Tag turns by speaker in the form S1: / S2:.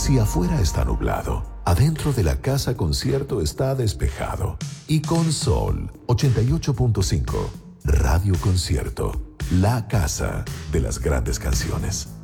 S1: Si afuera está nublado, adentro de la casa concierto está despejado. Y con Sol 88.5, Radio Concierto, la casa de las grandes canciones.